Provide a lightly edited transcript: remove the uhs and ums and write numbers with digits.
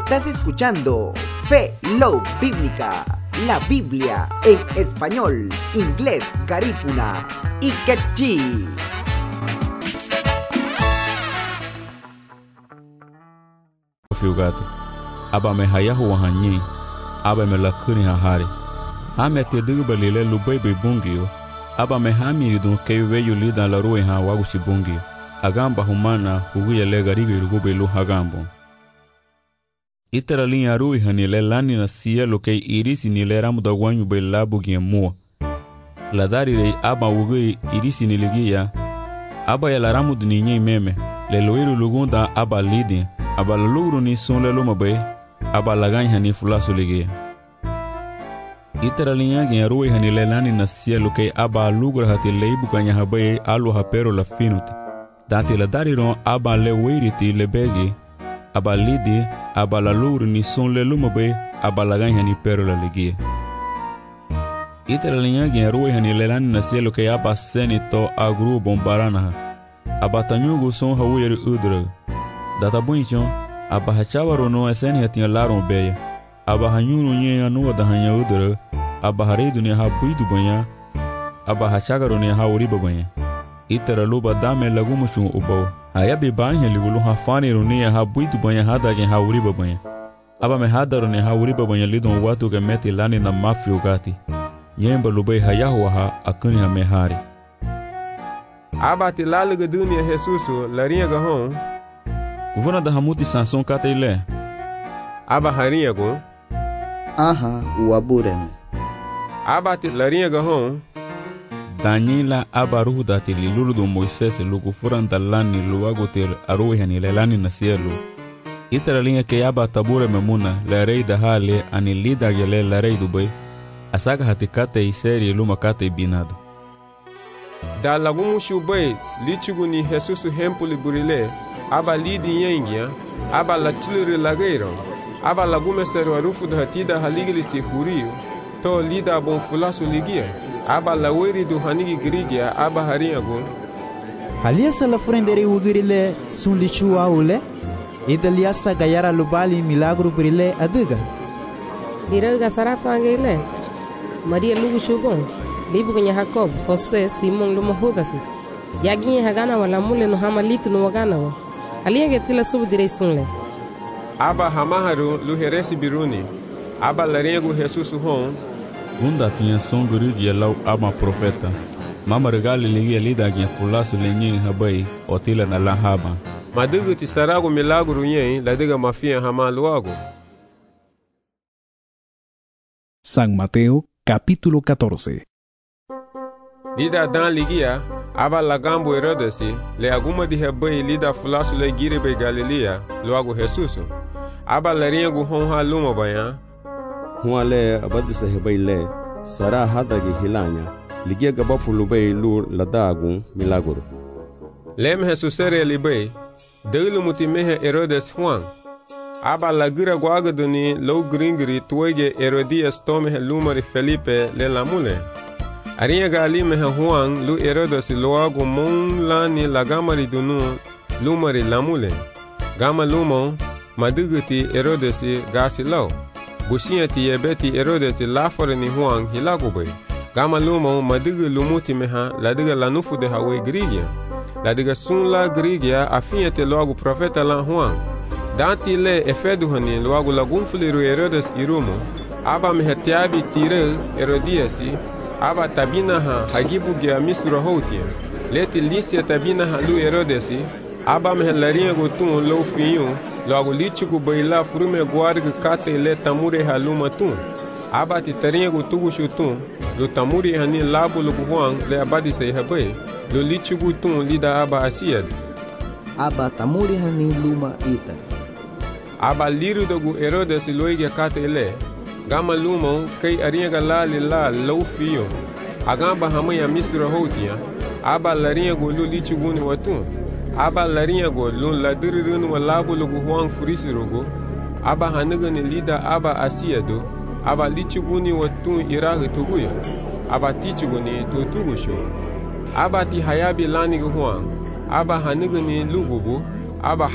Estás escuchando Fe, Love Bíblica, la Biblia en español, inglés, garífuna y quechí. Fiugate aba me hayahu wahanyi aba me lakuni hahari ame te dubalile lubebe bungio aba me hamiri dun keiwe yuli dan la ruwe ha wagushi bungio agamba humana huguya le garigo irugube lu hagambo itera linha ruwe hanile lani na cielo kei irisi nile ramuda wanyu be labu mua la darire aba wugue irisi niligia aba ya la ramudu ninye meme le loiru lugunda aba lidi aba lugru ni son le loma be aba laganya ni fulaso ligia itera linha gen ruwe hanile lani na cielo kei aba lugra hati leibu kanya habaye alu hapero la finuti dati la dariron aba le weiriti le begi aba lidi aba la lugru ni son le loma be aba laganya ni pero la ligia itera linha gen ruwe hanile lani na cielo kei aba senito agru bombarana aba tanyugo son hawiri udra data bunchon aba hachawaro no eseni hatia laron beya aba hanyunu nyenya no da hanya udra aba haredu ne ha buidu banya aba hachagaro ne ha uriba banya itera luba dame lagumushu ubo ayabi banya ligulu ha fani runi ha buidu banya hada gen ha uriba banya aba me hadaro ne ha uriba banya lidon watu ge meti lani na mafio gati nyemba lubai hayahu ha akuni ha mehari aba ti laluga dunia Jesusu larinha gahon Kuvona da hamuti Sanson kata ile aba harinha go aha uabureme aba ti larinha gahon Daniela aba ruhu dati lilulu do Moisés lugu furanta lani luagotel aruhi hanile lani na cielo itera linha ke aba tabure memuna la rei da hale ani lida gele la rei dubai asaka hatikate iseri luma kate binado da lagumu shubai lichugu ni Jesusu hempuli burile aba lidi yengia aba la chiluri lageiro aba lagume seru arufu da hatida haligili si huriu to lida bon fulasu ligia aba la weri du hanigi grigia aba hariago Aliasa la frendere ugirile sun lichu aule idaliasa gayara lubali milagro brile aduga Iraga sarafangile Maria lugu shubon Libu kwenye Jacob, Jose, Simon lumo hudasi. Yaginye hagana wala mule no hama litu no wagana wa. Alienge tila subu direi sunle. Aba hamaharu luheresi biruni. Aba larengu Jesusu hon. Gunda tinha som gurigi ya lau ama profeta. Mama regali ligia lida gen fulasu lenye habai otila na lahaba. Madugu tisarago milagru yen ladiga mafia hama luago. San Mateo, capítulo 14. Lida dan ligia, aba lagambo Herodesi, le aguma di hebai lida fulasu le giribe Galilea, luago Jesusu. Aba laringu honha luma baya. Hua le abadisa hebai le, sara hadagi hilanya, ligia gabafu lubei lu ladagu milagro. Lem Jesusere libei, deulu mutimehe Herodes Juan. Aba lagira guagaduni lo gringri tuege Herodias tomehe lumari Felipe le lamule. Arinha gali meha Juan lu Herodes loago mon lani lagamari dunu lumari lamule. Gama lumo maduguti Herodes gasi lau. Bushiati yebeti Herodes lafore ni Juan hilagube. Gama lumo madugu lumuti meha ladiga lanufu de hawe grigia. Ladiga sun la grigia afinyete loago profeta la Juan. Danti le efedu hani loago lagunfuliru Herodes irumo. Aba meha tiabi tire Herodiasi. Aba tabina ha hagibu gya misro hotia. Leti lisia tabina ha lu Herodesi. Aba mehelarinha gotun lo fiyu. Logo lichigu baila frume guarga kate le tamure ha luma tun. Aba titarinha gotugu shutun. Lo tamure hani labu lo guhuang le abadi se habai. Lo lichigu tun lida aba asiad. aba tamuri hani luma ita Aba liru dogu Herodesi loiga kate le. Gama lumo kay arinha galali la lo fiyo. Agamba hamaya misra hotia. Aba larinha go lu lichiguni watun. Aba larinha go lu ladirirun wa labu lugu huang furisirogo. Aba hanigani lida aba asiado. Aba lichiguni watun irahi tuguya. Aba tichiguni tutugusho. Aba ti hayabi lani huang. Aba hanigani lugubu. Aba